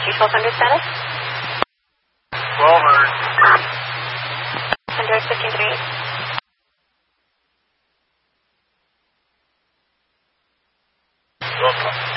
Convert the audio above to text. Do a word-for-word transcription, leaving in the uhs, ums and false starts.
G twelve hundred status? twelve hundred. one hundred fifteen-three. Welcome.